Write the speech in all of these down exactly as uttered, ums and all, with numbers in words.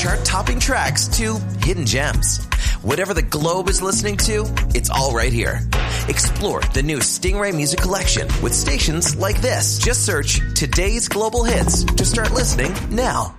chart-topping tracks to hidden gems. Whatever the globe is listening to, it's all right here. Explore the new Stingray Music Collection with stations like this. Just search Today's Global Hits to start listening now.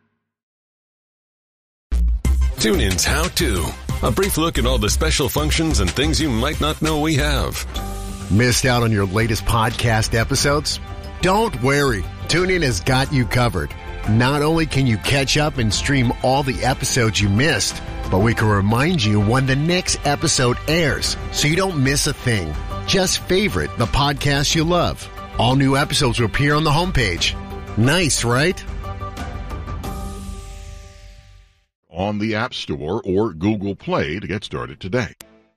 TuneIn's How To. A brief look at all the special functions and things you might not know we have. Missed out on your latest podcast episodes? Don't worry. TuneIn has got you covered. Not only can you catch up and stream all the episodes you missed, but we can remind you when the next episode airs so you don't miss a thing. Just favorite the podcast you love. All new episodes will appear on the homepage. Nice, right? On the App Store or Google Play to get started today.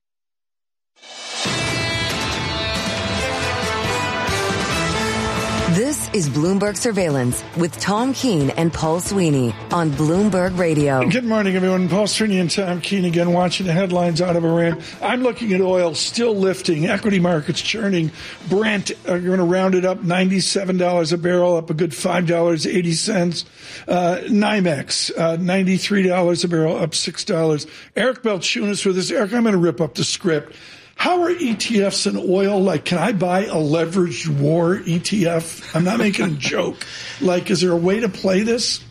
This is Bloomberg Surveillance with Tom Keene and Paul Sweeney on Bloomberg Radio. Good morning, everyone. Paul Sweeney and Tom Keene again, watching the headlines out of Iran. I'm looking at oil still lifting, equity markets churning. Brent are going to round it up ninety-seven dollars a barrel, up a good five dollars and eighty cents. Uh, NYMEX, uh, ninety-three dollars a barrel, up six dollars. Eric Balchunas with us. Eric, I'm going to rip up the script. How are E T Fs in oil? Like, can I buy a leveraged war E T F? I'm not making a joke. Like, is there a way to play this?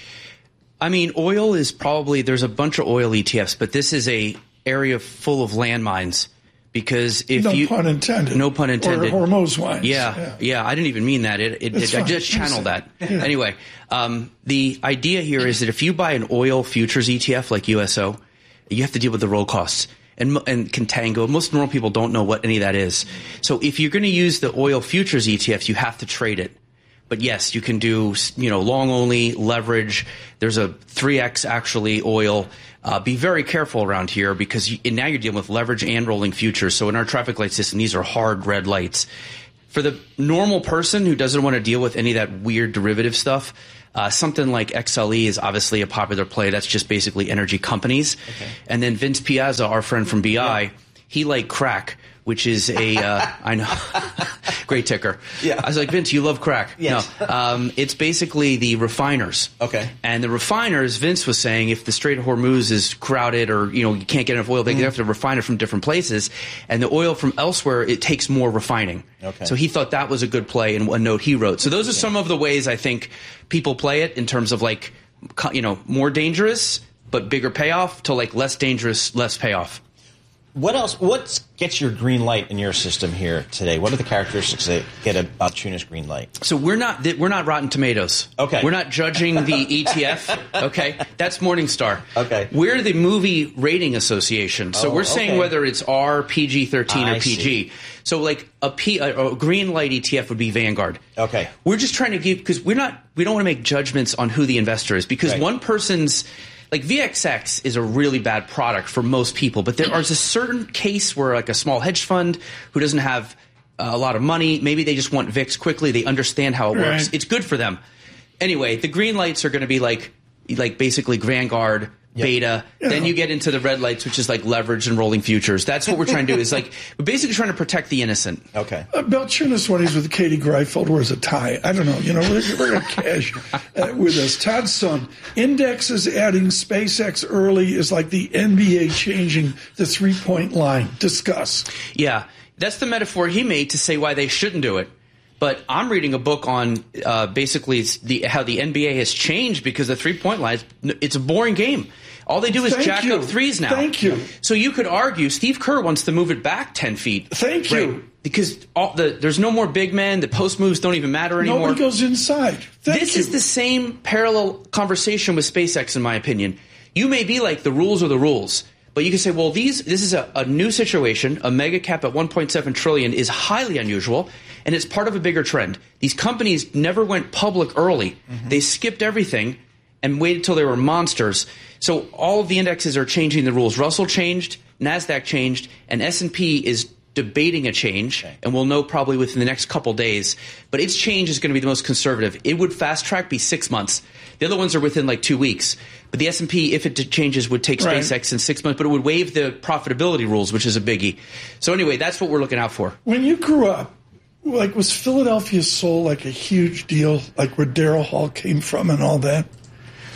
I mean, oil is probably, there's a bunch of oil E T Fs, but this is a area full of landmines. Because if no you. No pun intended. No pun intended. Or Hormuz wines. Yeah, yeah, yeah. I didn't even mean that. It, it, it I just channeled that. Yeah. Anyway, um, the idea here is that if you buy an oil futures E T F like U S O, you have to deal with the roll costs. And, and contango. Most normal people don't know what any of that is. So if you're going to use the oil futures E T Fs, you have to trade it. But yes, you can do, you know, long only, leverage. There's a three X actually oil. Uh, be very careful around here because you, and now you're dealing with leverage and rolling futures. So in our traffic light system, these are hard red lights. For the normal person who doesn't want to deal with any of that weird derivative stuff, Uh, something like X L E is obviously a popular play. That's just basically energy companies. Okay. And then Vince Piazza, our friend from B I, yeah. he liked crack, which is a, uh, I know, great ticker. Yeah. I was like, Vince, you love crack. Yes. No, um, it's basically the refiners. Okay. And the refiners, Vince was saying, if the Strait of Hormuz is crowded or, you know, you can't get enough oil, they mm. have to refine it from different places. And the oil from elsewhere, it takes more refining. Okay. So he thought that was a good play in one note he wrote. So those are some of the ways I think people play it in terms of like, you know, more dangerous, but bigger payoff to like less dangerous, less payoff. What else? What gets your green light in your system here today? What are the characteristics that get a Balchunas green light? So we're not we're not Rotten Tomatoes. Okay. We're not judging the E T F. Okay. That's Morningstar. Okay. We're the Movie Rating Association. So oh, we're saying okay. whether it's R, P G thirteen, or I P G. See. So like a, P, a, a green light E T F would be Vanguard. Okay. We're just trying to give because we're not we don't want to make judgments on who the investor is because right. one person's. Like V X X is a really bad product for most people, but there is a certain case where like a small hedge fund who doesn't have uh, a lot of money, maybe they just want V I X quickly, they understand how it right. works. It's good for them. Anyway, the green lights are going to be like like basically Vanguard, yep. Beta. Yeah. Then you get into the red lights, which is like leverage and rolling futures. That's what we're trying to do is like we're basically trying to protect the innocent. Okay. Uh, Balchunas, when he's with Katie Greifeld, wears a tie. I don't know. You know, we're, we're going to cash uh, with us. Todd Sun, indexes adding SpaceX early is like the N B A changing the three-point line. Discuss. Yeah, that's the metaphor he made to say why they shouldn't do it. But I'm reading a book on uh, basically the, how the N B A has changed because the three-point line, it's a boring game. All they do is Thank jack you. up threes now. Thank you. So you could argue Steve Kerr wants to move it back ten feet. Thank right? you. Because all the, there's no more big men. The post moves don't even matter anymore. Nobody goes inside. Thank this you. is the same parallel conversation with SpaceX, in my opinion. You may be like, the rules are the rules. But you can say, well, these this is a, a new situation. A mega cap at one point seven trillion dollars is highly unusual, and it's part of a bigger trend. These companies never went public early. Mm-hmm. They skipped everything and waited till they were monsters. So all of the indexes are changing the rules. Russell changed, NASDAQ changed, and S and P is debating a change, okay. and we'll know probably within the next couple days. But its change is going to be the most conservative. It would fast track be six months. The other ones are within like two weeks. But the S and P, if it changes, would take SpaceX right. in six months, but it would waive the profitability rules, which is a biggie. So anyway, that's what we're looking out for. When you grew up, like, was Philadelphia Soul like a huge deal, like where Daryl Hall came from and all that?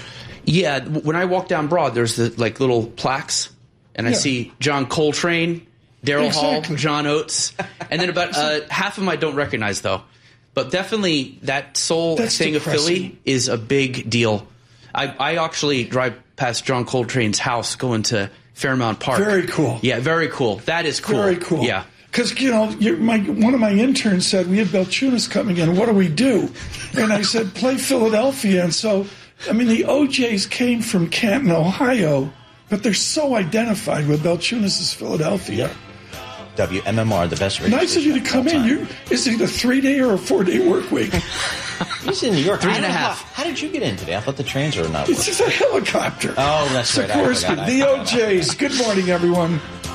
Yeah, when I walk down Broad, there's the like little plaques, and I Yeah. see John Coltrane, Daryl Exactly. Hall, John Oates, and then about uh, half of them I don't recognize though. But definitely that soul That's thing depressing. of Philly is a big deal. I, I actually drive past John Coltrane's house going to Fairmount Park. Very cool. Yeah, very cool. That is cool. Very cool. Yeah. Because, you know, you're, my, one of my interns said, we have Belchunas coming in. What do we do? And I said, play Philadelphia. And so, I mean, the O Js came from Canton, Ohio, but they're so identified with Belchunas' Philadelphia. W M M R, the best radio Nice of you to station come of all in. time. You, is it a three-day or a four-day work week? He's in New York. Three I and a don't know half. How, how did you get in today? I thought the trains were not It's working. just a helicopter. Oh, that's right. I Sikorsky, forgot. I the forgot. O Js. Good morning, everyone.